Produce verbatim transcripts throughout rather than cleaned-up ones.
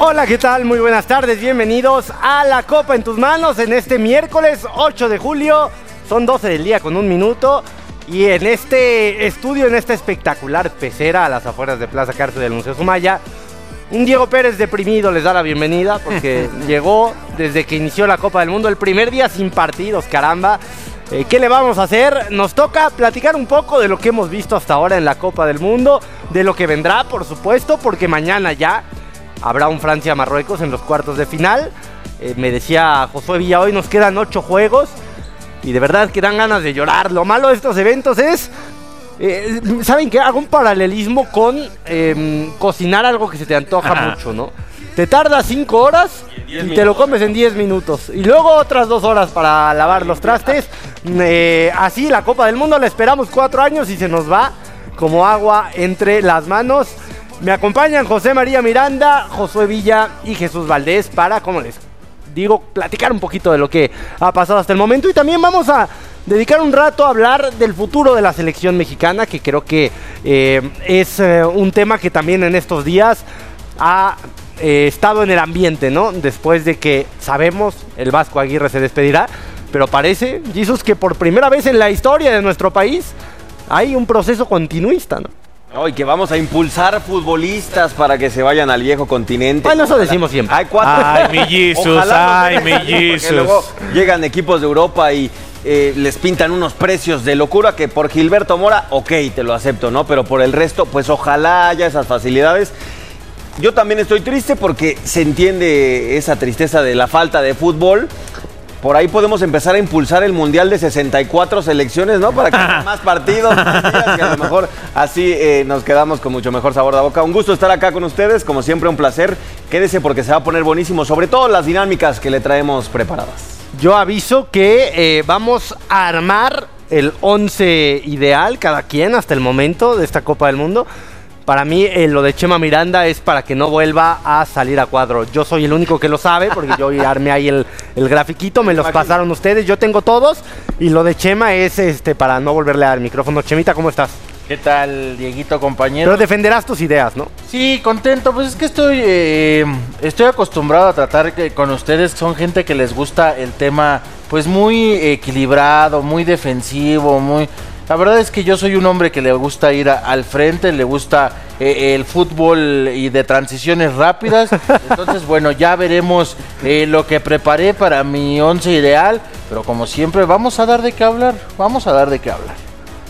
Hola, ¿qué tal? Muy buenas tardes, bienvenidos a La Copa en tus manos en este miércoles ocho de julio. Son doce del día con un minuto y en este estudio, en esta espectacular pecera a las afueras de Plaza Cárcel del Museo Sumaya, un Diego Pérez deprimido les da la bienvenida porque llegó desde que inició la Copa del Mundo, el primer día sin partidos, caramba. Eh, ¿Qué le vamos a hacer? Nos toca platicar un poco de lo que hemos visto hasta ahora en la Copa del Mundo, de lo que vendrá, por supuesto, porque mañana ya habrá un Francia-Marruecos en los cuartos de final. Eh, me decía Josué Villa, hoy nos quedan ocho juegos y de verdad que dan ganas de llorar. Lo malo de estos eventos es, eh, ¿saben qué? Hago un paralelismo con eh, cocinar algo que se te antoja Ajá. mucho, ¿no? Te tardas cinco horas y minutos. Te lo comes en diez minutos. Y luego otras dos horas para lavar los trastes. Eh, así la Copa del Mundo la esperamos cuatro años y se nos va como agua entre las manos. Me acompañan José María Miranda, Josué Villa y Jesús Valdés para, como les digo, platicar un poquito de lo que ha pasado hasta el momento. Y también vamos a dedicar un rato a hablar del futuro de la selección mexicana, que creo que eh, es eh, un tema que también en estos días ha eh, estado en el ambiente, ¿no? Después de que sabemos el Vasco Aguirre se despedirá, pero parece, Jesús, que por primera vez en la historia de nuestro país hay un proceso continuista, ¿no? Oh, y que vamos a impulsar futbolistas para que se vayan al viejo continente. Bueno, eso decimos siempre. Hay cuatro. Ay, mi Jesus, ay, mi Jesus. Luego llegan equipos de Europa y eh, les pintan unos precios de locura que por Gilberto Mora, ok, te lo acepto, ¿no? Pero por el resto, pues ojalá haya esas facilidades. Yo también estoy triste porque se entiende esa tristeza de la falta de fútbol. Por ahí podemos empezar a impulsar el Mundial de sesenta y cuatro selecciones, ¿no? Para que haya más partidos, más días, y a lo mejor así eh, nos quedamos con mucho mejor sabor de boca. Un gusto estar acá con ustedes, como siempre un placer. Quédese porque se va a poner buenísimo, sobre todo las dinámicas que le traemos preparadas. Yo aviso que eh, vamos a armar el once ideal, cada quien hasta el momento de esta Copa del Mundo. Para mí, eh, lo de Chema Miranda es para que no vuelva a salir a cuadro. Yo soy el único que lo sabe, porque yo armé ahí el, el grafiquito, me los pasaron ustedes, yo tengo todos. Y lo de Chema es este para no volverle a dar el micrófono. Chemita, ¿cómo estás? ¿Qué tal, Dieguito, compañero? Pero defenderás tus ideas, ¿no? Sí, contento. Pues es que estoy, eh, estoy acostumbrado a tratar que con ustedes. Son gente que les gusta el tema, pues muy equilibrado, muy defensivo, muy... La verdad es que yo soy un hombre que le gusta ir a, al frente, le gusta eh, el fútbol y de transiciones rápidas. Entonces, bueno, ya veremos eh, lo que preparé para mi once ideal. Pero como siempre, vamos a dar de qué hablar, vamos a dar de qué hablar.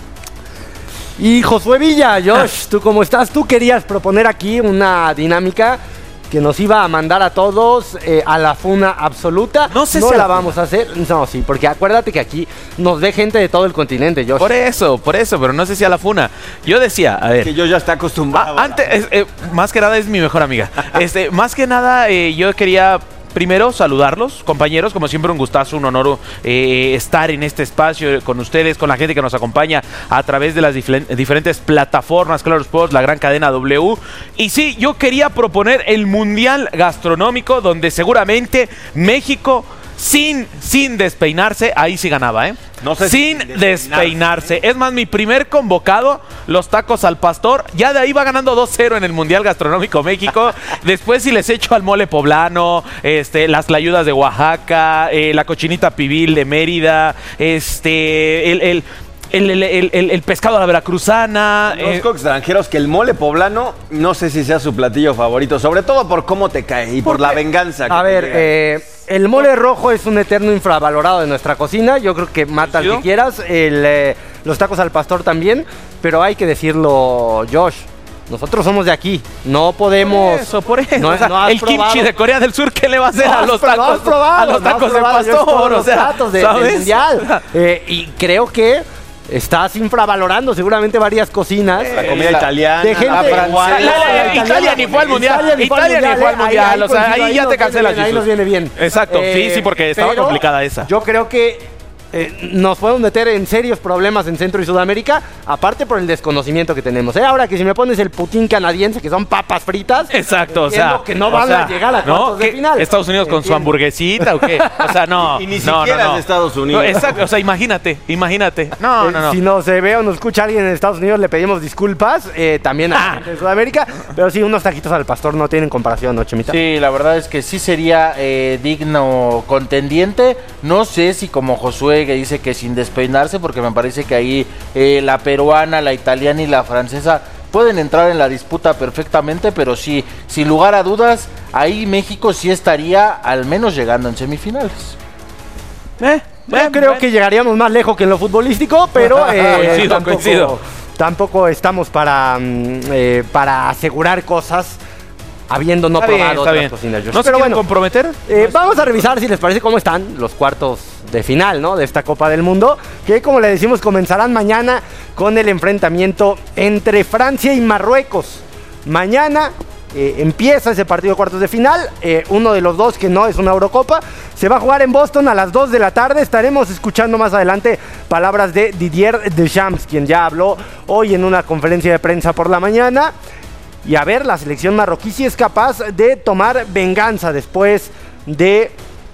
Y Josué Villa, Josh, ¿tú cómo estás? Tú querías proponer aquí una dinámica que nos iba a mandar a todos eh, a la funa absoluta. No sé no si la la vamos a hacer. No, sí, porque acuérdate que aquí nos ve gente de todo el continente, Josh. Por eso, por eso, pero no sé si a la funa. Yo decía, a ver. Que yo ya está acostumbrado. Ah, antes, eh, eh, más que nada es mi mejor amiga. Este, más que nada, eh, yo quería primero saludarlos, compañeros, como siempre un gustazo, un honor eh, estar en este espacio con ustedes, con la gente que nos acompaña a través de las dif- diferentes plataformas, Claro Sports, la gran cadena W. Y sí, yo quería proponer el Mundial Gastronómico, donde seguramente México, sin, sin despeinarse, ahí sí ganaba, ¿eh? No sé sin si despeinarse. despeinarse. Es más, mi primer convocado, los tacos al pastor. Ya de ahí va ganando dos cero en el Mundial Gastronómico México. Después si les echo al mole poblano, este, las tlayudas de Oaxaca, eh, la cochinita pibil de Mérida, este, el... el El, el, el, el, el pescado a la veracruzana. Conozco eh, extranjeros que el mole poblano no sé si sea su platillo favorito, sobre todo por cómo te cae y por, por la venganza. Que a ver, eh, el mole rojo es un eterno infravalorado de nuestra cocina. Yo creo que mata al que quieras. El, eh, los tacos al pastor también, pero hay que decirlo, Josh. Nosotros somos de aquí, no podemos... Por eso, por eso. No, o sea, no el probado. kimchi de Corea del Sur, ¿qué le va a hacer no a los probado, tacos? probado, a los tacos no de pastor, o sea, los de, del mundial. Eh, y creo que estás infravalorando seguramente varias cocinas. La comida italiana, de gente, la francesa. La, la, la, Italia ni fue al mundial. Italia ni fue al mundial. mundial Ahí, ahí, o sea, ahí, ahí ya te cancelas. Ahí nos viene bien. Exacto, eh, sí, sí, porque estaba complicada esa. Yo creo que eh, nos podemos meter en serios problemas en Centro y Sudamérica, aparte por el desconocimiento que tenemos. ¿eh? Ahora que si me pones el Putin canadiense, que son papas fritas, Exacto, o sea, que no van o sea, a llegar a ¿no? cuartos de ¿Qué? final. ¿Estados Unidos con su Entiendo. hamburguesita o qué? O sea, no. Y ni no, siquiera no, no. en Estados Unidos. No, exacto, o sea, imagínate, imagínate. No, Eh, no, no. Si nos eh, ve o nos escucha alguien en Estados Unidos, le pedimos disculpas. eh, también a la Ah. gente de Sudamérica. Pero sí, unos taquitos al pastor no tienen comparación, ¿no, Chemita? Sí, la verdad es que sí sería eh, digno contendiente. No sé si como Josué que dice que sin despeinarse, porque me parece que ahí eh, la peruana, la italiana y la francesa pueden entrar en la disputa perfectamente, pero sí, sin lugar a dudas, ahí México sí estaría al menos llegando en semifinales. Eh, Yo eh, creo bueno. que llegaríamos más lejos que en lo futbolístico, pero eh, Coincido, tampoco, coincido. tampoco estamos para, mm, eh, para asegurar cosas habiendo no Está bien, probado está otras bien. cocinas. ¿No se Pero quieren bueno, comprometer? eh, vamos a revisar si les parece cómo están los cuartos de final, ¿no? De esta Copa del Mundo, que como le decimos comenzarán mañana con el enfrentamiento entre Francia y Marruecos. Mañana eh, empieza ese partido de cuartos de final, eh, uno de los dos que no es una Eurocopa, se va a jugar en Boston a las dos de la tarde. Estaremos escuchando más adelante palabras de Didier Deschamps, quien ya habló hoy en una conferencia de prensa por la mañana. Y a ver, la selección marroquí si es capaz de tomar venganza después de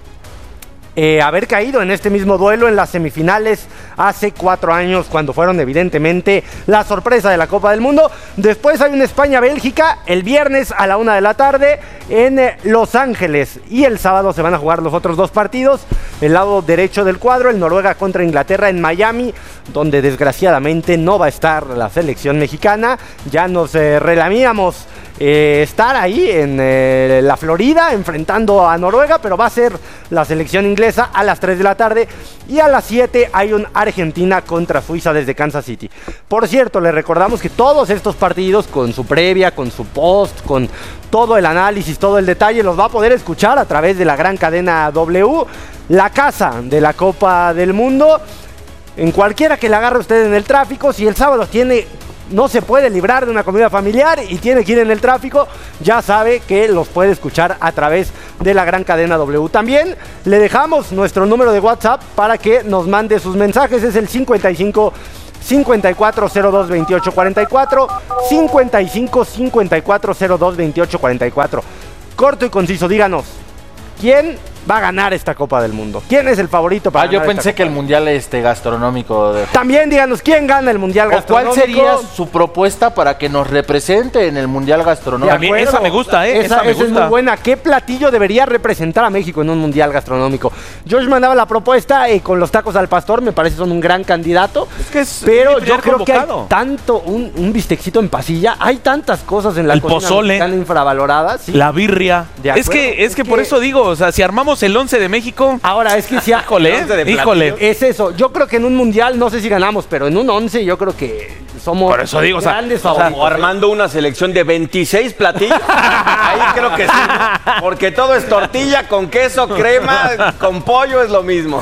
eh, haber caído en este mismo duelo en las semifinales hace cuatro años, cuando fueron evidentemente la sorpresa de la Copa del Mundo. Después hay una España-Bélgica el viernes a la una de la tarde en eh, Los Ángeles. Y el sábado se van a jugar los otros dos partidos. El lado derecho del cuadro, el Noruega contra Inglaterra en Miami, donde desgraciadamente no va a estar la selección mexicana. Ya nos eh, relamíamos eh, estar ahí en eh, la Florida enfrentando a Noruega, pero va a ser la selección inglesa a las tres de la tarde. Y a las siete hay un Argentina contra Suiza desde Kansas City. Por cierto, les recordamos que todos estos partidos, con su previa, con su post, con todo el análisis, todo el detalle, los va a poder escuchar a través de la gran cadena W, la casa de la Copa del Mundo. En cualquiera que le agarre usted en el tráfico, si el sábado tiene, no se puede librar de una comida familiar y tiene que ir en el tráfico, ya sabe que los puede escuchar a través de la gran cadena W. También le dejamos nuestro número de WhatsApp para que nos mande sus mensajes. Es el cincuenta y cinco cincuenta y cuatro cero dos veintiocho cuarenta y cuatro, cincuenta y cinco cincuenta y cuatro cero dos veintiocho cuarenta y cuatro. Corto y conciso, díganos, ¿quién va a ganar esta Copa del Mundo? ¿Quién es el favorito para Ah, yo ganar pensé esta que el Copa? mundial este gastronómico de... También díganos, ¿quién gana el Mundial ¿O Gastronómico? cuál sería su propuesta para que nos represente en el mundial De gastronómico? A mí esa me gusta, ¿eh? Esa, Esa me esa es gusta. muy buena. ¿Qué platillo debería representar a México en un Mundial Gastronómico? Josh mandaba la propuesta eh, con los tacos al pastor, me parece son un gran candidato. Es que es Pero mi yo primer creo que hay convocado. tanto, un, un bistecito en pasilla, hay tantas cosas en la El cocina pozole. mexicana infravaloradas. ¿sí? La birria. De Es acuerdo, que, es es que por que- eso digo, o sea, si armamos el once de México, Ahora, es que si ha- híjole, once de híjole. es eso. Yo creo que en un Mundial, no sé si ganamos, pero en un once yo creo que somos Por eso digo, o sea, grandes o sea, favoritos. O armando una selección de veintiséis platillos. Ahí creo que sí. Porque todo es tortilla con queso, crema, con pollo es lo mismo.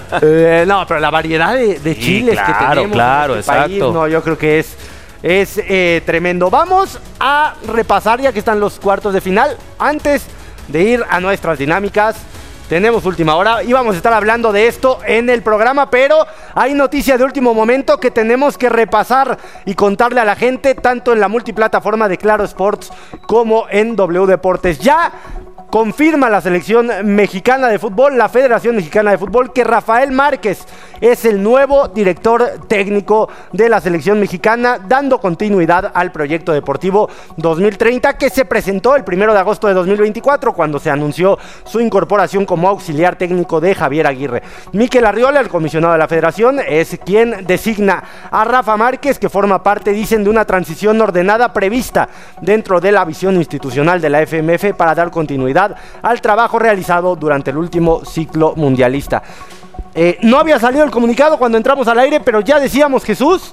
Eh, no, pero la variedad de, de Sí, chiles que claro, tenemos claro, en este país, exacto. no, yo creo que es, es eh, tremendo. Vamos a repasar ya que están los cuartos de final. Antes de ir a nuestras dinámicas, tenemos última hora y vamos a estar hablando de esto en el programa, pero hay noticia de último momento que tenemos que repasar y contarle a la gente, tanto en la multiplataforma de Claro Sports como en W Deportes. Ya confirma la selección mexicana de fútbol, la Federación Mexicana de Fútbol, que Rafael Márquez es el nuevo director técnico de la selección mexicana, dando continuidad al proyecto deportivo dos mil treinta que se presentó el primero de agosto de dos mil veinticuatro, cuando se anunció su incorporación como auxiliar técnico de Javier Aguirre. Mikel Arriola, el comisionado de la federación, es quien designa a Rafa Márquez, que forma parte, dicen, de una transición ordenada prevista dentro de la visión institucional de la F M F para dar continuidad al trabajo realizado durante el último ciclo mundialista. Eh, no había salido el comunicado cuando entramos al aire, pero ya decíamos, Jesús,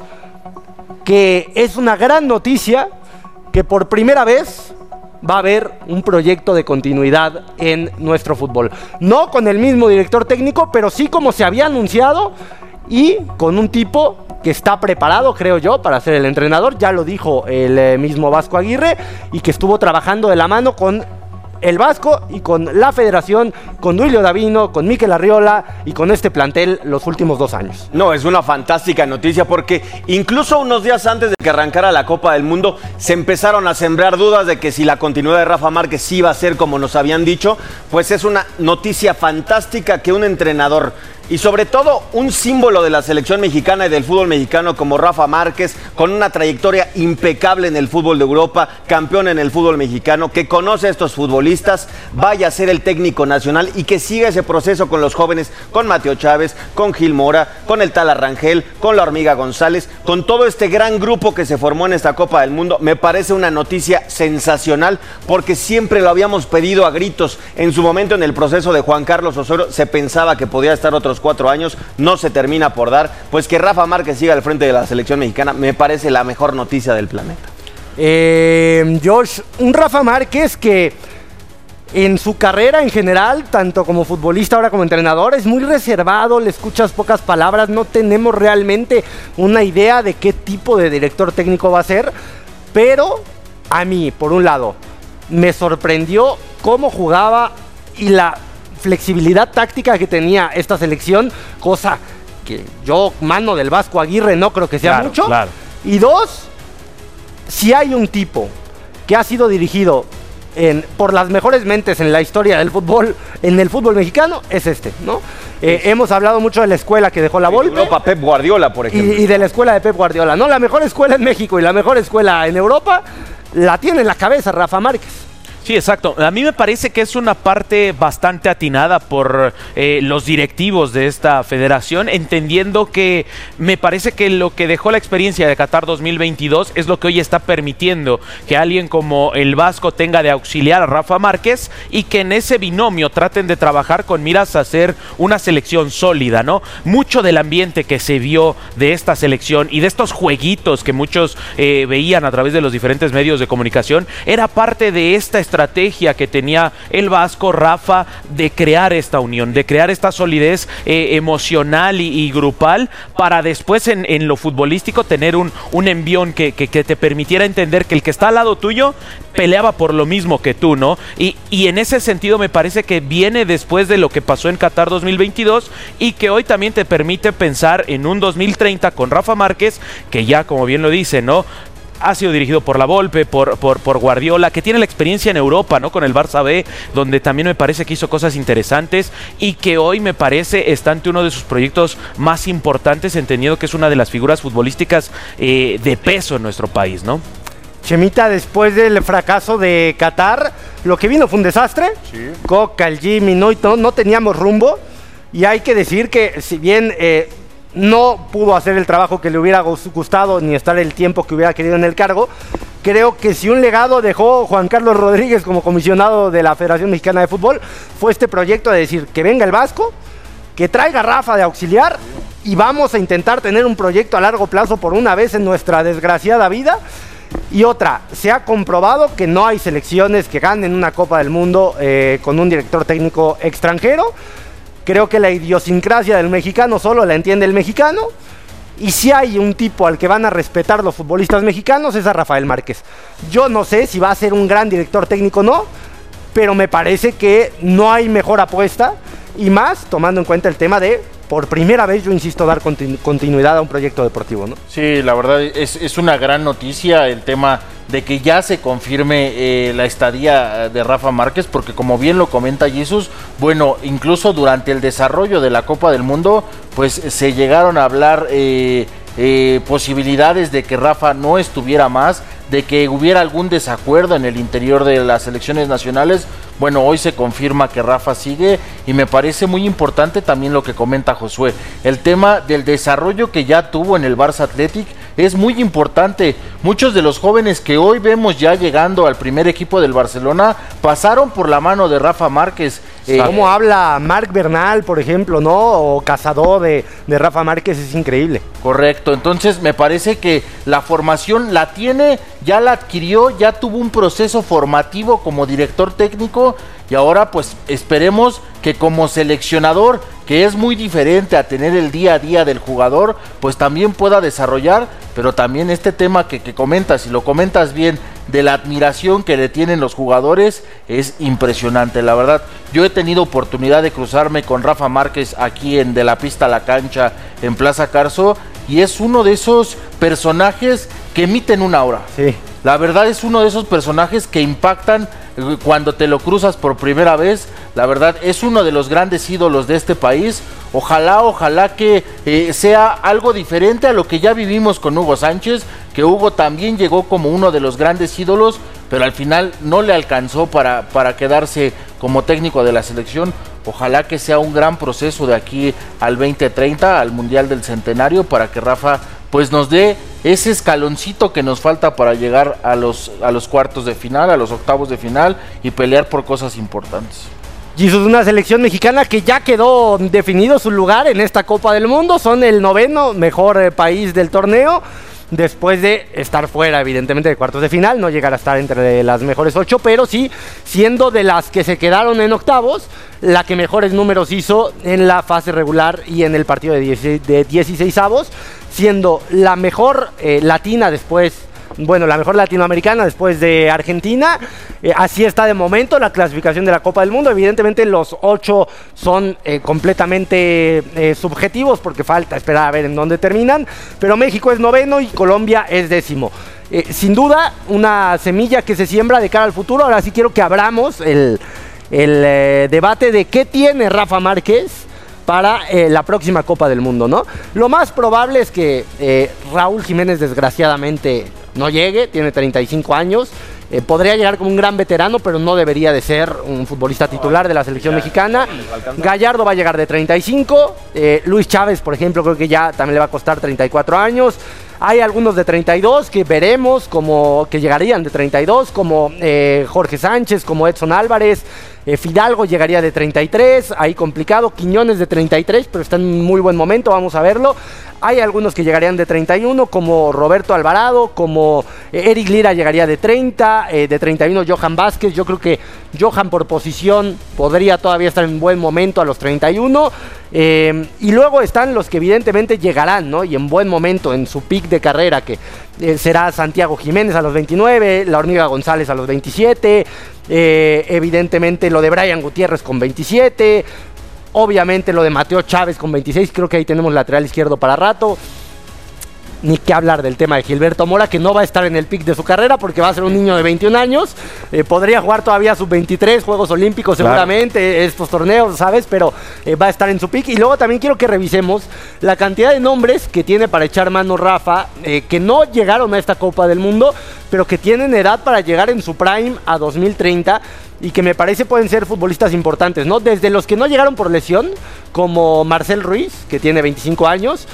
que es una gran noticia que por primera vez va a haber un proyecto de continuidad en nuestro fútbol. No con el mismo director técnico, pero sí como se había anunciado y con un tipo que está preparado, creo yo, para ser el entrenador. Ya lo dijo el eh, mismo Vasco Aguirre, y que estuvo trabajando de la mano con el Vasco y con la Federación, con Duilio Davino, con Mikel Arriola y con este plantel los últimos dos años. No, es una fantástica noticia porque incluso unos días antes de que arrancara la Copa del Mundo se empezaron a sembrar dudas de que si la continuidad de Rafa Márquez sí iba a ser como nos habían dicho. Pues es una noticia fantástica que un entrenador y sobre todo un símbolo de la selección mexicana y del fútbol mexicano como Rafa Márquez, con una trayectoria impecable en el fútbol de Europa, campeón en el fútbol mexicano, que conoce a estos futbolistas, vaya a ser el técnico nacional y que siga ese proceso con los jóvenes, con Mateo Chávez, con Gil Mora, con el Tala Rangel, con la Hormiga González, con todo este gran grupo que se formó en esta Copa del Mundo. Me parece una noticia sensacional porque siempre lo habíamos pedido a gritos. En su momento, en el proceso de Juan Carlos Osorio, se pensaba que podía estar otros cuatro años, no se termina por dar. Pues que Rafa Márquez siga al frente de la selección mexicana me parece la mejor noticia del planeta. Eh, Josh, un Rafa Márquez que en su carrera en general, tanto como futbolista ahora como entrenador, es muy reservado, le escuchas pocas palabras, no tenemos realmente una idea de qué tipo de director técnico va a ser, pero a mí, por un lado, me sorprendió cómo jugaba y la flexibilidad táctica que tenía esta selección, cosa que yo, mano del Vasco Aguirre, no creo que sea Claro, mucho. claro. Y dos, si hay un tipo que ha sido dirigido en, por las mejores mentes en la historia del fútbol, en el fútbol mexicano, es este, ¿no? Eh, hemos hablado mucho de la escuela que dejó la Volpe. Europa, Pep Guardiola, por ejemplo. Y, y de la escuela de Pep Guardiola, ¿no? La mejor escuela en México y la mejor escuela en Europa la tiene en la cabeza Rafa Márquez. Sí, exacto. A mí me parece que es una parte bastante atinada por eh, los directivos de esta federación, entendiendo que me parece que lo que dejó la experiencia de Qatar dos mil veintidós es lo que hoy está permitiendo que alguien como el Vasco tenga de auxiliar a Rafa Márquez y que en ese binomio traten de trabajar con miras a hacer una selección sólida, ¿no? Mucho del ambiente que se vio de esta selección y de estos jueguitos que muchos eh, veían a través de los diferentes medios de comunicación era parte de esta estrategia estrategia que tenía el Vasco, Rafa, de crear esta unión, de crear esta solidez eh, emocional y, y grupal para después en, en lo futbolístico tener un, un envión que, que, que te permitiera entender que el que está al lado tuyo peleaba por lo mismo que tú, ¿no? Y, y en ese sentido me parece que viene después de lo que pasó en Qatar dos mil veintidós y que hoy también te permite pensar en un dos mil treinta con Rafa Márquez, que ya, como bien lo dice, ¿no?, ha sido dirigido por la Volpe, por, por, por Guardiola, que tiene la experiencia en Europa, ¿no?, con el Barça B, donde también me parece que hizo cosas interesantes y que hoy me parece está ante uno de sus proyectos más importantes, entendiendo que es una de las figuras futbolísticas eh, de peso en nuestro país, ¿no? Chemita, después del fracaso de Qatar, lo que vino fue un desastre. Sí. Coca, el Jimmy, no, no, no teníamos rumbo. Y hay que decir que si bien eh, no pudo hacer el trabajo que le hubiera gustado ni estar el tiempo que hubiera querido en el cargo, creo que si un legado dejó Juan Carlos Rodríguez como comisionado de la Federación Mexicana de Fútbol, fue este proyecto de decir que venga el Vasco, que traiga a Rafa de auxiliar y vamos a intentar tener un proyecto a largo plazo por una vez en nuestra desgraciada vida. Y otra, se ha comprobado que no hay selecciones que ganen una Copa del Mundo eh, con un director técnico extranjero. Creo que la idiosincrasia del mexicano solo la entiende el mexicano. Y si hay un tipo al que van a respetar los futbolistas mexicanos es a Rafael Márquez. Yo no sé si va a ser un gran director técnico o no, pero me parece que no hay mejor apuesta. Y más tomando en cuenta el tema de, por primera vez, yo insisto, dar continu- continuidad a un proyecto deportivo, ¿no? Sí, la verdad es, es una gran noticia el tema de que ya se confirme eh, la estadía de Rafa Márquez, porque como bien lo comenta Jesús, bueno, incluso durante el desarrollo de la Copa del Mundo, pues se llegaron a hablar eh, eh, posibilidades de que Rafa no estuviera más, de que hubiera algún desacuerdo en el interior de las selecciones nacionales. Bueno, hoy se confirma que Rafa sigue y me parece muy importante también lo que comenta Josué. El tema del desarrollo que ya tuvo en el Barça Athletic es muy importante. Muchos de los jóvenes que hoy vemos ya llegando al primer equipo del Barcelona pasaron por la mano de Rafa Márquez. Eh, ¿Cómo habla Marc Bernal, por ejemplo, no? O Casado de, de Rafa Márquez, es increíble. Correcto, entonces me parece que la formación la tiene, ya la adquirió, ya tuvo un proceso formativo como director técnico y ahora pues esperemos que como seleccionador, que es muy diferente a tener el día a día del jugador, pues también pueda desarrollar, pero también este tema que, que comentas, y lo comentas bien, de la admiración que le tienen los jugadores es impresionante, la verdad. Yo he tenido oportunidad de cruzarme con Rafa Márquez aquí en De la Pista a la Cancha en Plaza Carso y es uno de esos personajes que emiten una aura. Sí. La verdad es uno de esos personajes que impactan cuando te lo cruzas por primera vez. La verdad es uno de los grandes ídolos de este país. Ojalá, ojalá que eh, sea algo diferente a lo que ya vivimos con Hugo Sánchez, que Hugo también llegó como uno de los grandes ídolos, pero al final no le alcanzó para, para quedarse como técnico de la selección. Ojalá que sea un gran proceso de aquí al veinte treinta, al Mundial del Centenario, para que Rafa pues nos dé ese escaloncito que nos falta para llegar a los, a los cuartos de final, a los octavos de final y pelear por cosas importantes. Jesús, una selección mexicana que ya quedó definido su lugar en esta Copa del Mundo, son el noveno mejor eh, país del torneo, después de estar fuera evidentemente de cuartos de final, no llegar a estar entre las mejores ocho, pero sí siendo de las que se quedaron en octavos, la que mejores números hizo en la fase regular y en el partido de dieciseisavos, siendo la mejor eh, latina después, bueno, la mejor latinoamericana después de Argentina. Eh, así está de momento la clasificación de la Copa del Mundo. Evidentemente los ocho son eh, completamente eh, subjetivos porque falta esperar a ver en dónde terminan, pero México es noveno y Colombia es décimo. Eh, sin duda una semilla que se siembra de cara al futuro. Ahora sí quiero que abramos el, el eh, debate de qué tiene Rafa Márquez para eh, la próxima Copa del Mundo, ¿no? Lo más probable es que eh, Raúl Jiménez desgraciadamente no llegue, tiene treinta y cinco años, eh, podría llegar como un gran veterano, pero no debería de ser un futbolista titular de la selección mexicana. Gallardo va a llegar de treinta y cinco, eh, Luis Chávez, por ejemplo, creo que ya también le va a costar treinta y cuatro años. Hay algunos de treinta y dos que veremos, como que llegarían de treinta y dos, como eh, Jorge Sánchez, como Edson Álvarez. Eh, Fidalgo llegaría de treinta y tres, ahí complicado. Quiñones de treinta y tres, pero está en muy buen momento, vamos a verlo. Hay algunos que llegarían de treinta y uno, como Roberto Alvarado, como eh, Eric Lira llegaría de treinta, eh, de treinta y uno Johan Vázquez. Yo creo que Johan por posición podría todavía estar en buen momento a los treinta y uno. Eh, y luego están los que evidentemente llegarán, ¿no? Y en buen momento, en su pick de carrera, que eh, será Santiago Jiménez a los veintinueve, La Hormiga González a los veintisiete, eh, evidentemente lo de Brian Gutiérrez con veintisiete, obviamente lo de Mateo Chávez con veintiséis, creo que ahí tenemos lateral izquierdo para rato. Ni que hablar del tema de Gilberto Mora, que no va a estar en el pick de su carrera porque va a ser un niño de veintiún años. Eh, podría jugar todavía sub veintitrés, Juegos Olímpicos seguramente, claro, estos torneos, ¿sabes? Pero eh, va a estar en su pick. Y luego también quiero que revisemos la cantidad de nombres que tiene para echar mano Rafa, eh, que no llegaron a esta Copa del Mundo, pero que tienen edad para llegar en su prime a dos mil treinta. Y que me parece pueden ser futbolistas importantes, ¿no? Desde los que no llegaron por lesión, como Marcel Ruiz, que tiene veinticinco años,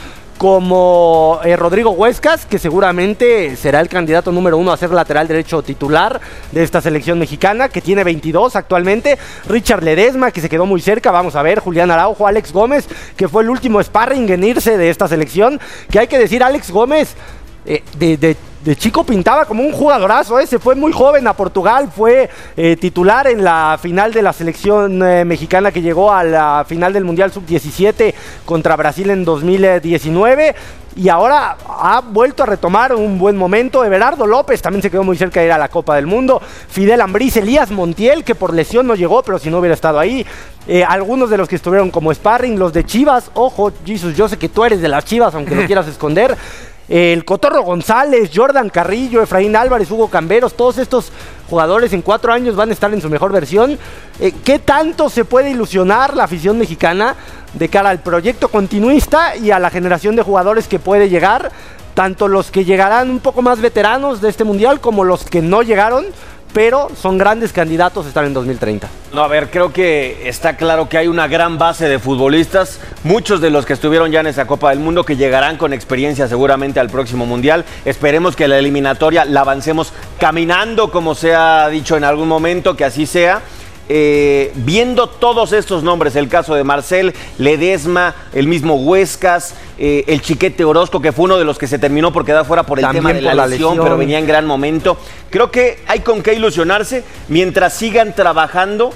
como eh, Rodrigo Huescas, que seguramente será el candidato número uno a ser lateral derecho titular de esta selección mexicana, que tiene veintidós actualmente. Richard Ledesma, que se quedó muy cerca, vamos a ver. Julián Araujo, Alex Gómez, que fue el último sparring en irse de esta selección, que hay que decir, Alex Gómez eh, de, de De chico pintaba como un jugadorazo, ¿eh? Se fue muy joven a Portugal, fue eh, titular en la final de la selección eh, mexicana que llegó a la final del Mundial sub diecisiete contra Brasil en dos mil diecinueve. Y ahora ha vuelto a retomar un buen momento. Everardo López también se quedó muy cerca de ir a la Copa del Mundo. Fidel Ambriz, Elías Montiel, que por lesión no llegó, pero si no hubiera estado ahí. Eh, algunos de los que estuvieron como sparring, los de Chivas. Ojo, Jesus, yo sé que tú eres de las Chivas, aunque lo quieras esconder. El Cotorro González, Jordan Carrillo, Efraín Álvarez, Hugo Camberos, todos estos jugadores en cuatro años van a estar en su mejor versión. Eh, ¿Qué tanto se puede ilusionar la afición mexicana de cara al proyecto continuista y a la generación de jugadores que puede llegar? Tanto los que llegarán un poco más veteranos de este mundial como los que no llegaron, pero son grandes candidatos a estar en dos mil treinta. No, a ver, creo que está claro que hay una gran base de futbolistas, muchos de los que estuvieron ya en esa Copa del Mundo, que llegarán con experiencia seguramente al próximo Mundial. Esperemos que la eliminatoria la avancemos caminando, como se ha dicho en algún momento, que así sea. Eh, viendo todos estos nombres, el caso de Marcel, Ledesma, el mismo Huescas, eh, el Chiquete Orozco, que fue uno de los que se terminó por quedar fuera por el También tema de la, la lesión, lesión, pero venía en gran momento. Creo que hay con qué ilusionarse mientras sigan trabajando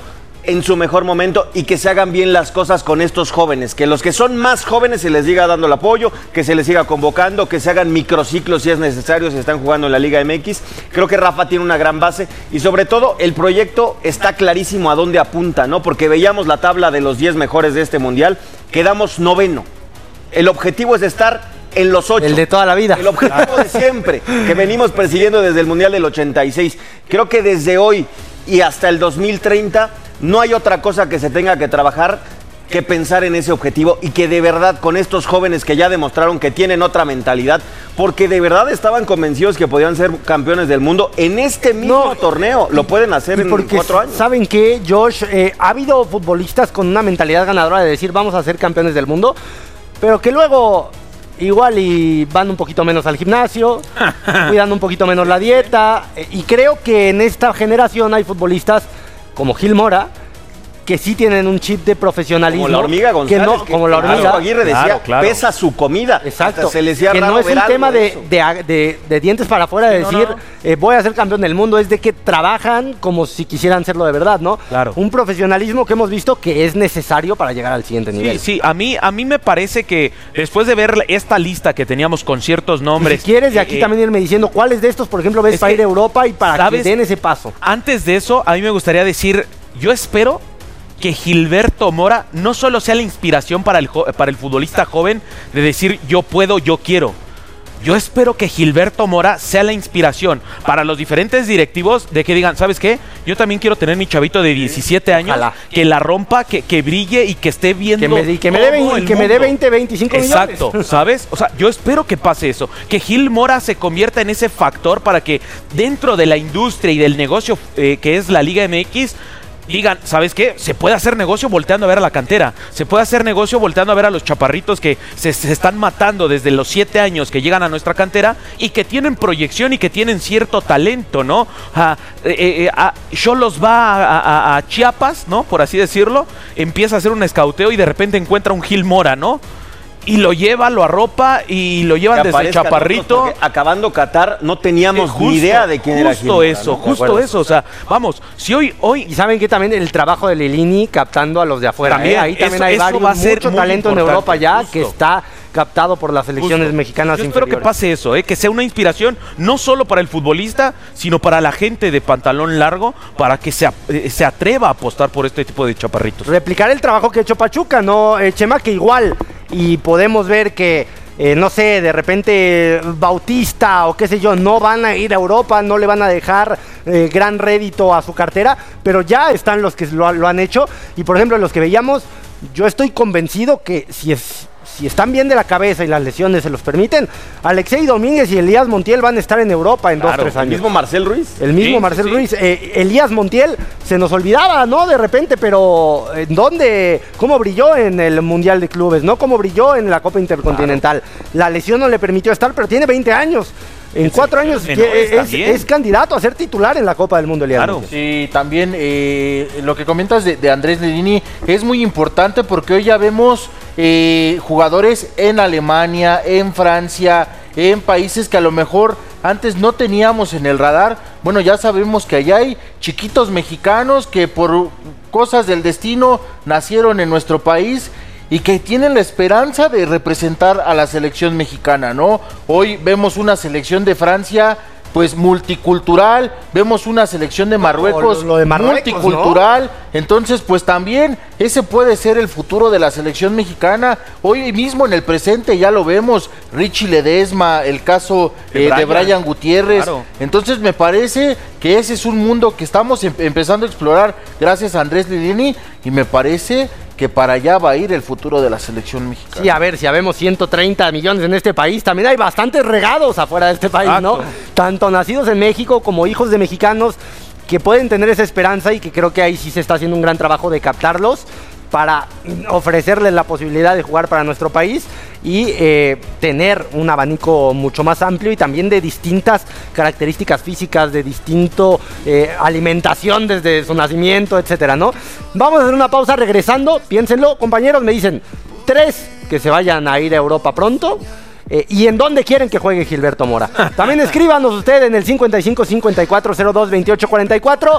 en su mejor momento y que se hagan bien las cosas con estos jóvenes, que los que son más jóvenes se les siga dando el apoyo, que se les siga convocando, que se hagan microciclos si es necesario, si están jugando en la Liga M X. Creo que Rafa tiene una gran base y sobre todo el proyecto está clarísimo a dónde apunta, ¿no? Porque veíamos la tabla de los diez mejores de este mundial, quedamos noveno. El objetivo es estar en los ocho. El de toda la vida. El objetivo de siempre, que venimos persiguiendo desde el mundial del ochenta y seis. Creo que desde hoy y hasta el dos mil treinta no hay otra cosa que se tenga que trabajar que pensar en ese objetivo y que de verdad con estos jóvenes que ya demostraron que tienen otra mentalidad, porque de verdad estaban convencidos que podían ser campeones del mundo en este mismo No, torneo, lo pueden hacer en porque cuatro años. ¿saben qué, Josh? Eh, ha habido futbolistas con una mentalidad ganadora de decir vamos a ser campeones del mundo, pero que luego igual y van un poquito menos al gimnasio, cuidan un poquito menos la dieta, eh, y creo que en esta generación hay futbolistas como Gil Mora, que sí tienen un chip de profesionalismo. Como la hormiga González. Que no, que como la hormiga. Aldo Aguirre decía, Claro, claro. pesa su comida. Exacto. Hasta se les hacía que raro no es ver un algo tema de de, eso. de, de- de dientes para afuera de Sí, no, decir, no. eh, voy a ser campeón del mundo. Es de que trabajan como si quisieran serlo de verdad, ¿no? Claro. Un profesionalismo que hemos visto que es necesario para llegar al siguiente nivel. Sí, sí, a mí, a mí me parece que después de ver esta lista que teníamos con ciertos Y nombres... si quieres, de aquí eh, también irme diciendo cuáles de estos, por ejemplo, ves Es para que, ir a Europa y para ¿sabes? que den ese paso. Antes de eso, a mí me gustaría decir, yo espero que Gilberto Mora no solo sea la inspiración para el, jo- para el futbolista joven de decir yo puedo, yo quiero. Yo espero que Gilberto Mora sea la inspiración para los diferentes directivos de que digan, ¿sabes qué? Yo también quiero tener mi chavito de diecisiete años, Ojalá. que la rompa, que, que brille y que esté viendo Que me, y que me todo dé veinte, el que me dé mundo. veinte, veinticinco Exacto, millones. ¿sabes? O sea, yo espero que pase eso, que Gil Mora se convierta en ese factor para que dentro de la industria y del negocio eh, que es la Liga M X, digan, ¿sabes qué? Se puede hacer negocio volteando a ver a la cantera, se puede hacer negocio volteando a ver a los chaparritos que se, se están matando desde los siete años que llegan a nuestra cantera y que tienen proyección y que tienen cierto talento, ¿no? Ah, eh, eh, ah, Xolos va a, a- a Chiapas, ¿no? Por así decirlo, empieza a hacer un escauteo y de repente encuentra un Gil Mora, ¿no? Y lo lleva, lo arropa y lo llevan Que desde aparezcan chaparrito. otros, porque acabando Qatar no teníamos Eh, justo, ni idea de quién era Gil Justo Mora, eso, ¿no? De justo acuerdo. eso. O sea, vamos, si hoy, hoy Y saben que también el trabajo de Lilini captando a los de afuera. También, ¿eh? Ahí también eso- hay eso varios, va a ser mucho muy talento en importante, Europa ya justo. que está captado por las selecciones Justo. mexicanas Yo espero que inferiores. pase eso, ¿eh? Que sea una inspiración no solo para el futbolista, sino para la gente de pantalón largo, para que se, a- eh, se atreva a apostar por este tipo de chaparritos. Replicar el trabajo que ha hecho Pachuca, ¿no? Eh, Chema, que igual, y podemos ver que, eh, no sé, de repente Bautista o qué sé yo, no van a ir a Europa, no le van a dejar eh, gran rédito a su cartera, pero ya están los que lo, lo han hecho, y por ejemplo, los que veíamos, yo estoy convencido que si es... Si están bien de la cabeza y las lesiones se los permiten, Alexei Domínguez y Elías Montiel van a estar en Europa en Claro, dos, tres ¿El años. mismo Marcel Ruiz? El mismo Sí, Marcel sí. Ruiz. Eh, Elías Montiel se nos olvidaba, ¿no? De repente, pero ¿en dónde? ¿Cómo brilló en el Mundial de Clubes? ¿No? ¿Cómo brilló en la Copa Intercontinental? La lesión no le permitió estar, pero tiene veinte años. En cuatro años menores que- es, también. es candidato a ser titular en la Copa del Mundo, Elías Claro. Montiel. Sí, también eh, lo que comentas de, de Andrés Lilini es muy importante porque hoy ya vemos eh, jugadores en Alemania, en Francia, en países que a lo mejor antes no teníamos en el radar. Bueno, ya sabemos que allá hay chiquitos mexicanos que por cosas del destino nacieron en nuestro país y que tienen la esperanza de representar a la selección mexicana, ¿no? Hoy vemos una selección de Francia pues multicultural, vemos una selección de Marruecos, lo de Marruecos, multicultural, entonces pues también ese puede ser el futuro de la selección mexicana. Hoy mismo en el presente ya lo vemos, Richie Ledesma, el caso De eh, de Brian. Brian Gutiérrez, Claro. entonces me parece que ese es un mundo que estamos em- empezando a explorar gracias a Andrés Lilini y me parece que para allá va a ir el futuro de la selección mexicana. Sí, a ver, si habemos ciento treinta millones en este país, también hay bastantes regados afuera de este país, ¿no? Exacto. Tanto nacidos en México como hijos de mexicanos que pueden tener esa esperanza y que creo que ahí sí se está haciendo un gran trabajo de captarlos para ofrecerles la posibilidad de jugar para nuestro país y eh, tener un abanico mucho más amplio y también de distintas características físicas, de distinto eh, alimentación desde su nacimiento, etcétera, ¿no? Vamos a hacer una pausa regresando, piénsenlo, compañeros, me dicen tres que se vayan a ir a Europa pronto. Eh, ¿Y en dónde quieren que juegue Gilberto Mora? También escríbanos usted en el cincuenta y cinco cincuenta y cuatro cero dos veintiocho cuarenta y cuatro.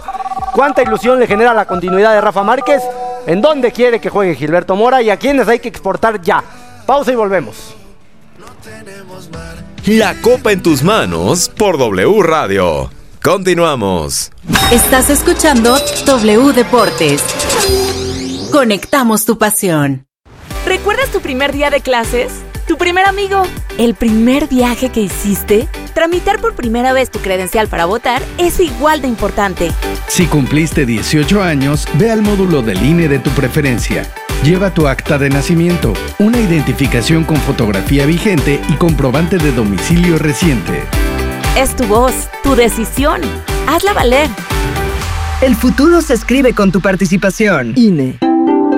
cuánta ilusión le genera la continuidad de Rafa Márquez, en dónde quiere que juegue Gilberto Mora y a quiénes hay que exportar ya. Pausa y volvemos. La Copa en tus manos por W Radio. Continuamos. Estás escuchando W Deportes. Conectamos tu pasión. ¿Recuerdas tu primer día de clases? ¿Tu primer amigo? ¿El primer viaje que hiciste? Tramitar por primera vez tu credencial para votar es igual de importante. Si cumpliste dieciocho años, ve al módulo del I N E de tu preferencia. Lleva tu acta de nacimiento, una identificación con fotografía vigente y comprobante de domicilio reciente. Es tu voz, tu decisión. Hazla valer. El futuro se escribe con tu participación. I N E.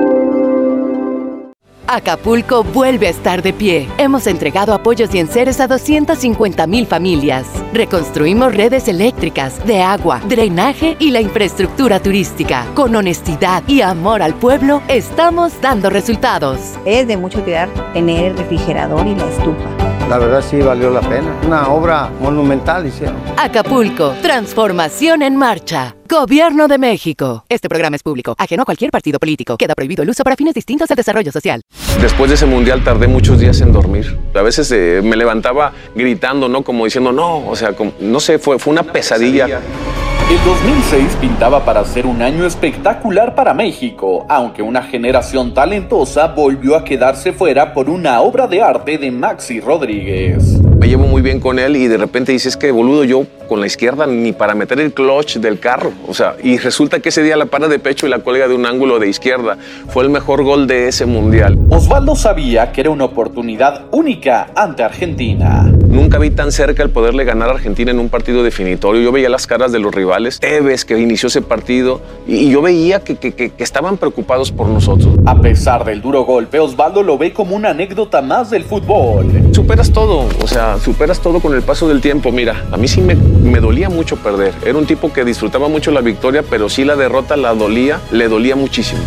Acapulco vuelve a estar de pie. Hemos entregado apoyos y enseres a doscientas cincuenta mil familias. Reconstruimos redes eléctricas, de agua, drenaje y la infraestructura turística. Con honestidad y amor al pueblo, estamos dando resultados. Es de mucha utilidad tener el refrigerador y la estufa. La verdad sí valió la pena. Una obra monumental hicieron. Acapulco, transformación en marcha. Gobierno de México. Este programa es público, ajeno a cualquier partido político. Queda prohibido el uso para fines distintos del desarrollo social. Después de ese mundial tardé muchos días en dormir. A veces eh, me levantaba gritando, ¿no? Como diciendo, no, o sea, como, no sé, fue, fue una pesadilla. El dos mil seis pintaba para ser un año espectacular para México, aunque una generación talentosa volvió a quedarse fuera por una obra de arte de Maxi Rodríguez. Me llevo muy bien con él y de repente dices que boludo, yo con la izquierda ni para meter el clutch del carro. O sea, y resulta que ese día la para de pecho y la cuelga de un ángulo de izquierda. Fue el mejor gol de ese mundial. Osvaldo sabía que era una oportunidad única ante Argentina. Nunca vi tan cerca el poderle ganar a Argentina en un partido definitorio. Yo veía las caras de los rivales. Tevez, que inició ese partido, y yo veía que, que, que, que estaban preocupados por nosotros. A pesar del duro golpe, Osvaldo lo ve como una anécdota más del fútbol. Superas todo, o sea, superas todo con el paso del tiempo. Mira, a mí sí me, me dolía mucho perder. Era un tipo que disfrutaba mucho la victoria, pero sí la derrota la dolía, le dolía muchísimo.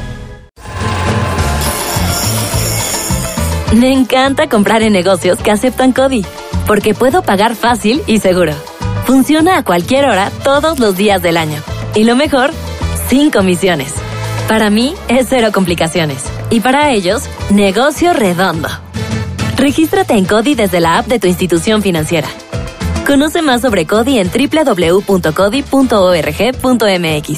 Me encanta comprar en negocios que aceptan CODI, porque puedo pagar fácil y seguro. Funciona a cualquier hora, todos los días del año. Y lo mejor, sin comisiones. Para mí, es cero complicaciones. Y para ellos, negocio redondo. Regístrate en CODI desde la app de tu institución financiera. Conoce más sobre CODI en doble u doble u doble u punto codi punto org punto m x.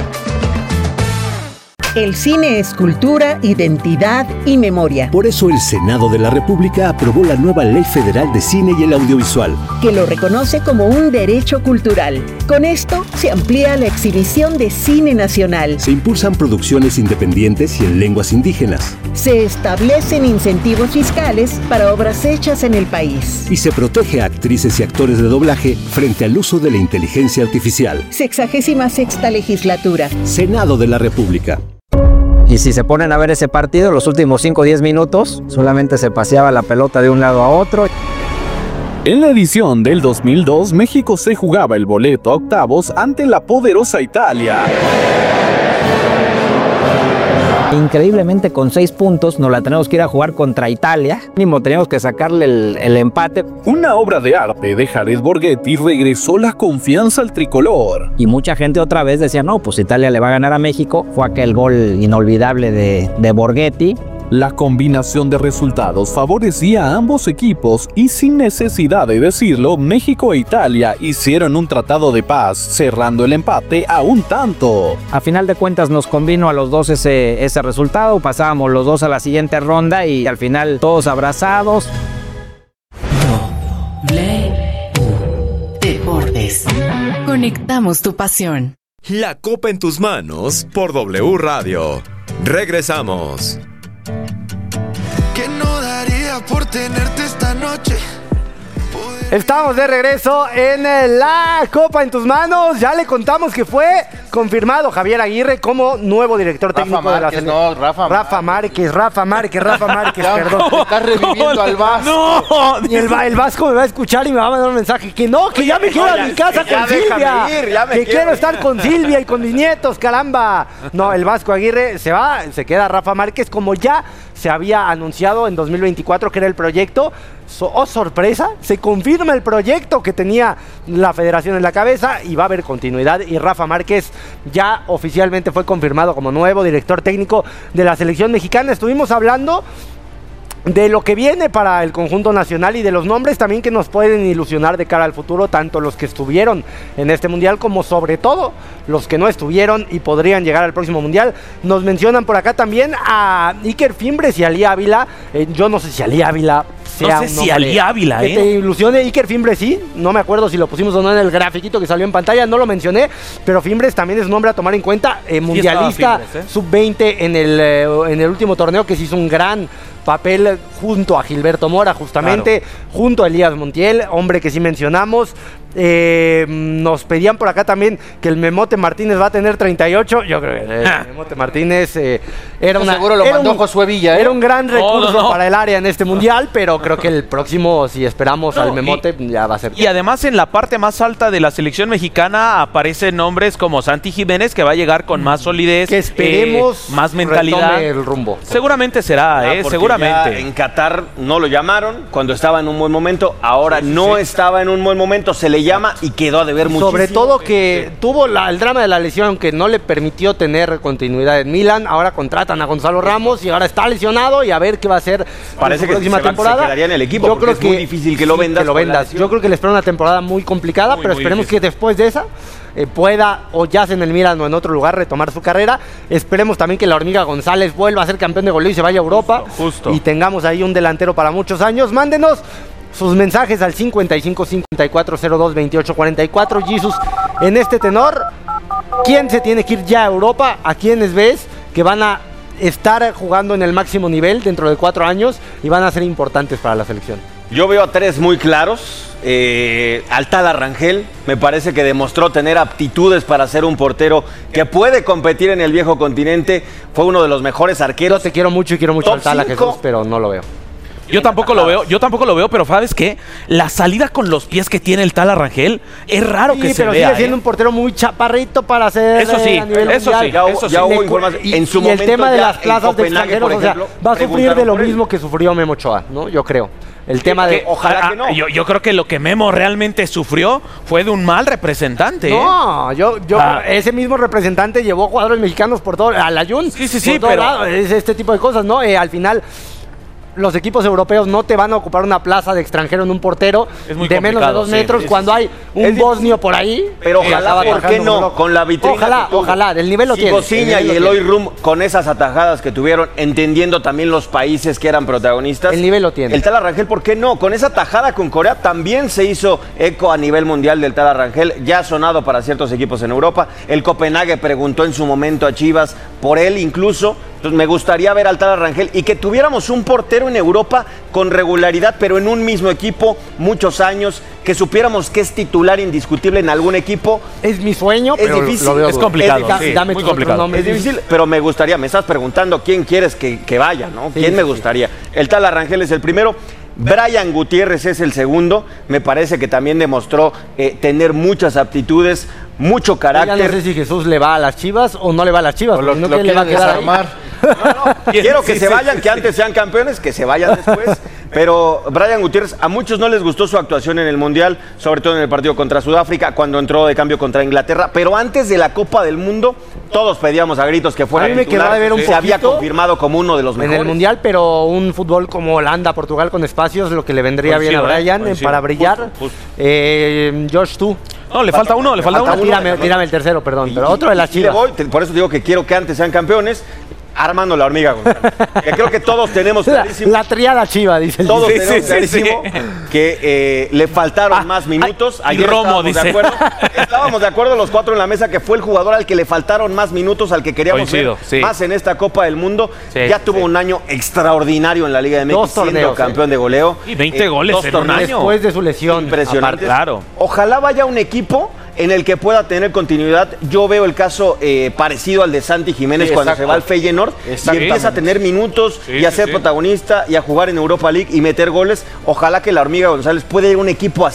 El cine es cultura, identidad y memoria. Por eso el Senado de la República aprobó la nueva Ley Federal de Cine y el Audiovisual, que lo reconoce como un derecho cultural. Con esto se amplía la exhibición de cine nacional. Se impulsan producciones independientes y en lenguas indígenas. Se establecen incentivos fiscales para obras hechas en el país. Y se protege a actrices y actores de doblaje frente al uso de la inteligencia artificial. Sexagésima sexta legislatura. Senado de la República. Y si se ponen a ver ese partido, los últimos cinco o diez minutos, solamente se paseaba la pelota de un lado a otro. En la edición del dos mil dos, México se jugaba el boleto a octavos ante la poderosa Italia. Increíblemente, con seis puntos nos la tenemos que ir a jugar contra Italia. Mínimo teníamos que sacarle el, el empate. Una obra de arte de Jared Borghetti regresó la confianza al tricolor. Y mucha gente otra vez decía, no, pues Italia le va a ganar a México. Fue aquel gol inolvidable de, de Borghetti. La combinación de resultados favorecía a ambos equipos y sin necesidad de decirlo, México e Italia hicieron un tratado de paz, cerrando el empate a un tanto. A final de cuentas nos convino a los dos ese, ese resultado, pasábamos los dos a la siguiente ronda y al final todos abrazados. Deportes. Conectamos tu pasión. La Copa en tus manos por W Radio. Regresamos. ¿Qué no daría por tenerte esta noche? Estamos de regreso en la Copa en tus manos. Ya le contamos que fue confirmado Javier Aguirre como nuevo director Rafa técnico Márquez, de la no, Rafa, Rafa Márquez, Rafa Márquez, Rafa Márquez, perdón. Estás reviviendo al Vasco. No, y el, el Vasco me va a escuchar y me va a mandar un mensaje que no, que ya me quiero a mi casa con Silvia. Ir, que quiero, quiero estar con Silvia y con mis nietos, caramba. No, el Vasco Aguirre se va, se queda Rafa Márquez como ya se había anunciado en dos mil veinticuatro que era el proyecto. So, oh, sorpresa, se confirma el proyecto que tenía la federación en la cabeza y va a haber continuidad. Y Rafa Márquez ya oficialmente fue confirmado como nuevo director técnico de la selección mexicana. Estuvimos hablando de lo que viene para el conjunto nacional y de los nombres también que nos pueden ilusionar de cara al futuro, tanto los que estuvieron en este mundial como sobre todo los que no estuvieron y podrían llegar al próximo mundial. Nos mencionan por acá también a Iker Fimbres y Ali Ávila. Eh, yo no sé si Ali Ávila sea no sé si Ali Ávila, que ¿eh? te ilusione. Iker Fimbres sí, no me acuerdo si lo pusimos o no en el grafiquito que salió en pantalla, no lo mencioné, pero Fimbres también es un nombre a tomar en cuenta, eh, mundialista sí Fimbres, ¿eh? sub veinte en el, eh, en el último torneo, que se hizo un gran papel junto a Gilberto Mora, justamente, claro. junto a Elías Montiel, hombre que sí mencionamos. Eh, nos pedían por acá también que el Memote Martínez va a tener treinta y ocho. Yo creo que el ah. Memote Martínez eh, era una. Seguro lo era mandó un, Josué Villa, ¿eh? Era un gran recurso oh, no, no. para el área en este mundial, pero creo que el próximo, si esperamos no, al Memote, y, ya va a ser. Y además, en la parte más alta de la selección mexicana aparecen nombres como Santi Jiménez, que va a llegar con más solidez, que esperemos eh, más mentalidad. El rumbo. Seguramente será, ah, eh, seguramente. En Qatar no lo llamaron cuando estaba en un buen momento, ahora sí, sí, no sí. estaba en un buen momento, se le llama y quedó de ver muchísimo. Sobre todo que sí. tuvo la, el drama de la lesión que no le permitió tener continuidad en Milan. Ahora contratan a Gonzalo Ramos y ahora está lesionado y a ver qué va a hacer. Parece que próxima se, va, temporada. se quedaría en el equipo. Yo creo es que muy difícil que lo vendas. Que lo vendas. Yo creo que le espera una temporada muy complicada, muy, pero muy esperemos difícil. que después de esa eh, pueda, o ya sea en el Milan o en otro lugar, retomar su carrera. Esperemos también que la Hormiga González vuelva a ser campeón de goleo y se vaya a Europa. Justo, justo. Y tengamos ahí un delantero para muchos años. Mándenos sus mensajes al cincuenta y cinco, cincuenta y cuatro, cero dos, veintiocho, cuarenta y cuatro. Jesus, en este tenor, ¿quién se tiene que ir ya a Europa? ¿A quiénes ves que van a estar jugando en el máximo nivel dentro de cuatro años y van a ser importantes para la selección? Yo veo a tres muy claros. Eh, al Tala Rangel, me parece que demostró tener aptitudes para ser un portero que puede competir en el viejo continente. Fue uno de los mejores arqueros. Yo te quiero mucho y quiero mucho al Tala, Jesús, pero no lo veo. Yo tampoco lo veo, yo tampoco lo veo, pero ¿sabes qué? La salida con los pies que tiene el Tala Rangel es raro sí, que se vea. pero sigue siendo ¿eh? un portero muy chaparrito para hacer eso sí, a nivel eso mundial. sí, ya, eso ya sí. hubo información. Y, en su y momento el tema de las plazas de Copenhague, extranjeros, ejemplo, o sea, va a sufrir de lo mismo que sufrió Memo Ochoa, ¿no? Yo creo. El tema de... Ojalá que no. Yo, yo creo que lo que Memo realmente sufrió fue de un mal representante. No, ¿eh? yo, yo ah. ese mismo representante llevó jugadores mexicanos por todo, al Ayun. Sí, sí, sí, por pero... lado, es este tipo de cosas, ¿no? Eh, al final... Los equipos europeos no te van a ocupar una plaza de extranjero en un portero de menos de dos sí, metros sí, cuando sí. hay un bosnio por ahí. Pero ojalá, ¿por qué no? Con la vitrina. Ojalá, ojalá, el nivel lo tiene. Bociña y Eloy Rum, con esas atajadas que tuvieron, entendiendo también los países que eran protagonistas. El nivel lo tiene. El Tala Rangel, ¿por qué no? Con esa tajada con Corea también se hizo eco a nivel mundial del Tala Rangel, ya ha sonado para ciertos equipos en Europa. El Copenhague preguntó en su momento a Chivas por él incluso. Entonces me gustaría ver al Tala Rangel y que tuviéramos un portero en Europa con regularidad, pero en un mismo equipo, muchos años, que supiéramos que es titular indiscutible en algún equipo. Es mi sueño, es pero difícil. Lo veo es complicado, es sí, dame muy complicado. Es difícil, pero me gustaría, me estás preguntando quién quieres que, que vaya, ¿no? Sí, ¿Quién sí, me gustaría? Sí. El Tala Rangel es el primero. Brian Gutiérrez es el segundo, me parece que también demostró eh, tener muchas aptitudes, mucho carácter. Ya no sé si Jesús le va a las Chivas o no le va a las Chivas, o lo, no lo que le va a quedar desarmar. No, no, quiero que sí, se vayan, sí, que sí. antes sean campeones, que se vayan después. Pero Brian Gutiérrez, a muchos no les gustó su actuación en el Mundial, sobre todo en el partido contra Sudáfrica, cuando entró de cambio contra Inglaterra. Pero antes de la Copa del Mundo, todos pedíamos a gritos que fuera a mí me titular. Quedó de ver un se poquito había confirmado como uno de los mejores. En el Mundial, pero un fútbol como Holanda, Portugal con espacios, lo que le vendría coincido, bien a Brian eh, eh, para brillar. Justo, justo. Eh, Josh, tú. No, le falta uno, le falta, falta uno. Tírame, tírame el tercero, perdón. Y, pero otro de las y Chivas. Le voy, por eso digo que quiero que antes sean campeones. Armando la Hormiga González. Que creo que todos tenemos clarísimo. La, la triada Chiva, dice el Todos sí, tenemos sí, clarísimo sí, sí. que eh, le faltaron ah, más minutos. Ay, Ayer Romo, estábamos dice. de acuerdo. Estábamos de acuerdo los cuatro en la mesa que fue el jugador al que le faltaron más minutos, al que queríamos Coincido, ver sí. más en esta Copa del Mundo. Sí, ya tuvo sí. un año extraordinario en la Liga de México, dos torneos, siendo campeón sí. de goleo. Y veinte eh, goles dos en torneos. un año. Después de su lesión. Impresionante. Claro. Ojalá vaya un equipo en el que pueda tener continuidad. Yo veo el caso eh, parecido al de Santi Jiménez sí, cuando se va al Feyenoord y empieza a tener minutos sí, y a ser sí, protagonista y a jugar en Europa League y meter goles. Ojalá que la Hormiga González pueda ir a un equipo así,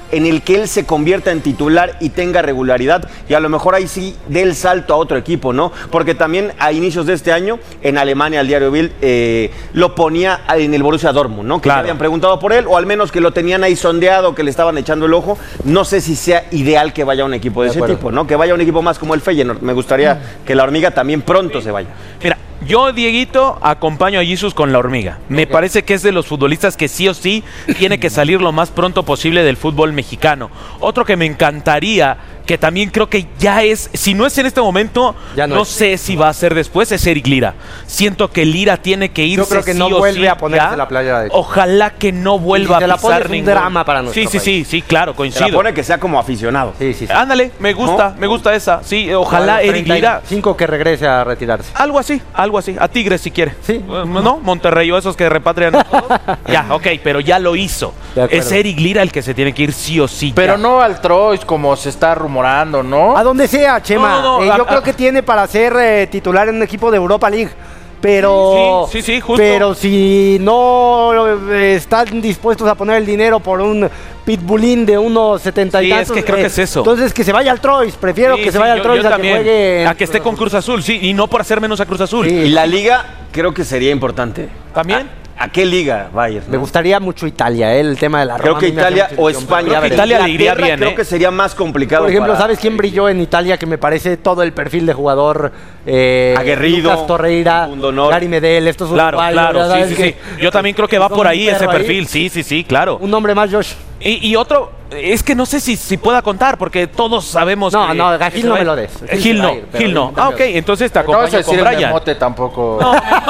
en el que él se convierta en titular y tenga regularidad, y a lo mejor ahí sí dé el salto a otro equipo, ¿no? Porque también a inicios de este año, en Alemania, el diario Bild eh, lo ponía en el Borussia Dortmund, ¿no? Que Claro. le habían preguntado por él, o al menos que lo tenían ahí sondeado, que le estaban echando el ojo. No sé si sea ideal que vaya a un equipo de, De ese acuerdo. tipo, ¿no? Que vaya a un equipo más como el Feyenoord. Me gustaría que la hormiga también pronto se vaya. Mira, yo, Dieguito, acompaño a Jesus con la hormiga. Me parece que es de los futbolistas que sí o sí tiene que salir lo más pronto posible del fútbol mexicano. Otro que me encantaría, que también creo que ya es, si no es en este momento, Ya no no, es. sé si va a ser después, es Eric Lira. Siento que Lira tiene que irse Yo creo que sí no o vuelve sí a ponerse ya. la playera de- Ojalá que no vuelva si te a la pisar pones, es un ningún- drama para nuestro Sí, sí, sí, sí, claro, Se la coincido. pone que sea como aficionado. Sí, sí, sí. Ándale, me gusta, me gusta esa. Sí, ojalá Eric Lira. Cinco que regrese a retirarse. Algo así, algo así. A Tigres si quiere. Sí. ¿No? Monterrey o esos que repatrian. a todos. Ya, ok, pero ya lo hizo. De acuerdo. Es Eric Lira el que se tiene que ir sí o sí. Pero ya. no al Troyes como se está rumorando, ¿no? A donde sea, Chema. No, no, no, Eh, a- yo a- creo que tiene para ser eh, titular en un equipo de Europa League. Pero, Sí, sí, sí, justo. pero si no eh, están dispuestos a poner el dinero por un pitbullín de unos setenta y Sí, es tantos, que creo eh, que es eso. Entonces que se vaya al Troyes. Prefiero Sí, que se sí, vaya al yo- Troyes yo a que también. juegue. en- A que esté con Cruz Azul, sí, y no por hacer menos a Cruz Azul. Sí. Y la liga creo que sería importante. ¿También? ¿A, a qué liga vayas? Me gustaría mucho Italia, eh, el tema de la Creo Roma. que a mí me hace Italia mucha o ilusión, España. pero ya Creo que veremos. Italia le iría Inglaterra bien, creo ¿eh? que sería más complicado. Por ejemplo, para- ¿sabes quién brilló en Italia? Que me parece todo el perfil de jugador. Eh, Aguerrido, Lucas Torreira, Segundo Honor. Gary Medel, estos Claro, uruguayos, claro, ¿verdad? sí, Es sí, que- sí. Yo también creo que va son por un ahí ese perro ahí. perfil, sí, sí, sí, claro. Un nombre más, Josh. Y, y otro, es que no sé si, si pueda contar, porque todos sabemos No, que... no, que Gil se no va- me lo des. Eh, Gil Gil se va no, a ir, pero Gil no. yo Ah, ok, entonces te No vas a acompaño con decir el Brian. Memote tampoco.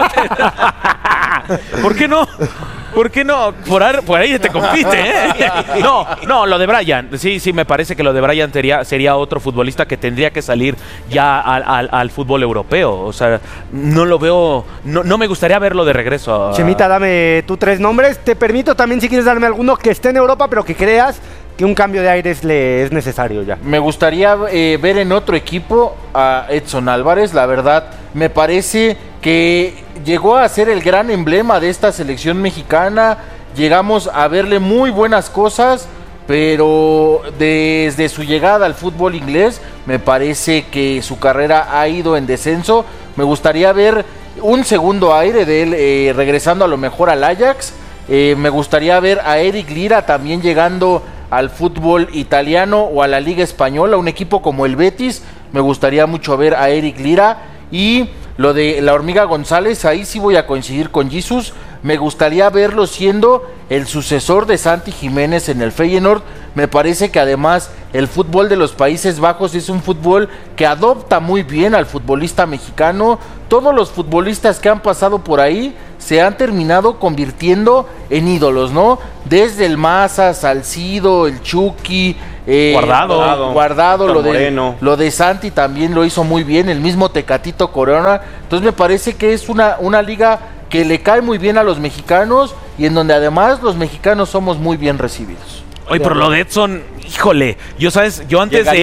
¿Por qué no? ¿Por qué no? Por, ar- por ahí te compite, ¿eh? No, no, lo de Brian. Sí, sí, me parece que lo de Brian sería, sería otro futbolista que tendría que salir ya al, al- al fútbol europeo. O sea, no lo veo... No, no me gustaría verlo de regreso. a- Chemita, dame tú tres nombres. Te permito también, si quieres darme alguno que esté en Europa, pero que creas que un cambio de aires le es necesario ya. Me gustaría eh, ver en otro equipo a Edson Álvarez, la verdad. Me parece que llegó a ser el gran emblema de esta selección mexicana. Llegamos a verle muy buenas cosas, pero desde su llegada al fútbol inglés me parece que su carrera ha ido en descenso. Me gustaría ver un segundo aire de él eh, regresando a lo mejor al Ajax. Eh, me gustaría ver a Eric Lira también llegando al fútbol italiano o a la Liga Española, un equipo como el Betis. Me gustaría mucho ver a Eric Lira. Y lo de la Hormiga González, ahí sí voy a coincidir con Jesus. Me gustaría verlo siendo el sucesor de Santi Jiménez en el Feyenoord. Me parece que además el fútbol de los Países Bajos es un fútbol que adopta muy bien al futbolista mexicano. Todos los futbolistas que han pasado por ahí se han terminado convirtiendo en ídolos, ¿no? Desde el Maza, Salcido, el Chucky, eh, Guardado. Guardado, Héctor lo de, Moreno. lo de Santi también lo hizo muy bien, el mismo Tecatito Corona. Entonces me parece que es una, una liga que le cae muy bien a los mexicanos y en donde además los mexicanos somos muy bien recibidos. Oye, pero lo de Edson, híjole, yo sabes, yo antes Llegaría